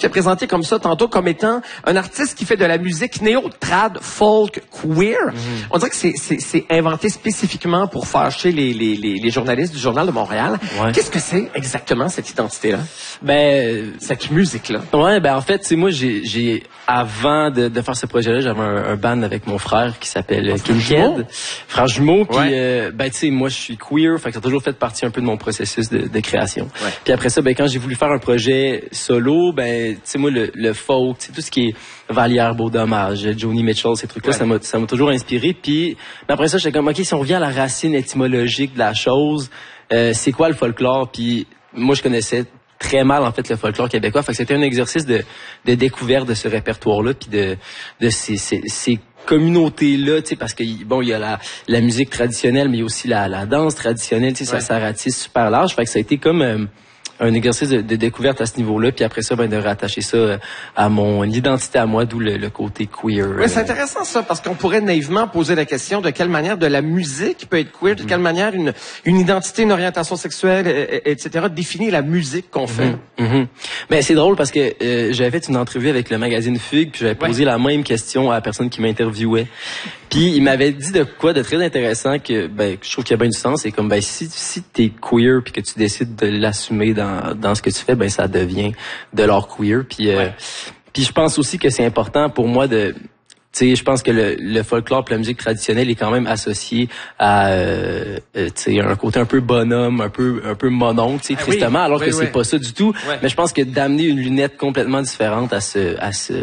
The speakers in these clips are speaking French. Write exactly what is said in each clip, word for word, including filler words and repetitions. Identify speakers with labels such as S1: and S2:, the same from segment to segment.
S1: t'es présenté comme ça tantôt, comme étant un artiste qui fait de la musique néo-trad, folk, queer. Mm-hmm. On dirait que c'est, c'est, c'est inventé spécifiquement pour fâcher les, les, les, les journalistes du Journal de Montréal. Ouais. Qu'est-ce que c'est exactement cette identité-là?
S2: Ben,
S1: cette musique-là.
S2: Ouais, ben en fait, c'est moi, j'ai, j'ai avant de, de faire ce projet-là, j'avais un, un band avec mon frère qui s'appelle Kinked, frère jumeau. Puis, ouais. euh, ben tu sais, moi, je suis queer, fait que ça a toujours fait partie un peu de mon processus de, de création. Ouais. Puis après ça, ben quand j'ai voulu faire un projet solo, ben tu sais moi le, le folk, tout ce qui est Vallière, Beau Dommage, Joni Mitchell, ces trucs-là, ouais. ça m'a ça m'a toujours inspiré. Puis ben après ça, j'étais comme ok, si on revient à la racine étymologique de la chose, euh, c'est quoi le folklore? Puis moi, je connaissais très mal en fait le folklore québécois, fait que c'était un exercice de de découverte de ce répertoire-là, puis de de ces ces, ces communautés-là, tu sais, parce que bon, il y a la la musique traditionnelle, mais il y a aussi la la danse traditionnelle, tu sais, ouais. ça ça ratisse super large, fait que ça a été comme euh, un exercice de, de découverte à ce niveau-là, puis après ça, ben, de rattacher ça à mon identité à moi, d'où le, le côté queer.
S1: Oui, c'est intéressant ça, parce qu'on pourrait naïvement poser la question de quelle manière de la musique peut être queer, de quelle manière une, une identité, une orientation sexuelle, et, et cetera définit la musique qu'on fait.
S2: Mm-hmm. Mm-hmm. Ben, c'est drôle parce que euh, j'avais fait une entrevue avec le magazine Fugue, puis j'avais posé ouais. la même question à la personne qui m'interviewait. Puis il m'avait dit de quoi de très intéressant que ben je trouve qu'il y a bien du sens, c'est comme ben si si t'es queer puis que tu décides de l'assumer dans dans ce que tu fais, ben ça devient de l'art queer. Puis euh, ouais. puis je pense aussi que c'est important pour moi de tu sais, je pense que le, le folklore et la musique traditionnelle est quand même associé à euh, tu sais un côté un peu bonhomme, un peu un peu mononcle, tu sais, tristement, oui, alors oui, que oui. c'est pas ça du tout. Ouais. Mais je pense que d'amener une lunette complètement différente à ce à ce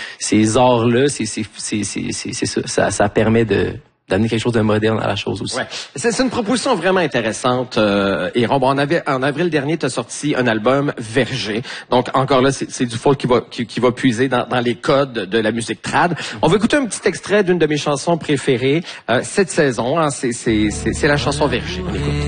S2: ces arts-là, c'est c'est c'est c'est c'est, c'est ça, ça ça permet de d'amener quelque chose de moderne à la chose aussi.
S1: Ouais. C'est, c'est une proposition vraiment intéressante. Euh, et bon, en, av- en avril dernier, tu as sorti un album Verger. Donc encore là, c'est, c'est du folk qui va qui, qui va puiser dans, dans les codes de la musique trad. On va écouter un petit extrait d'une de mes chansons préférées euh, cette saison. Hein, c'est, c'est, c'est, c'est la chanson Verger. On écoute.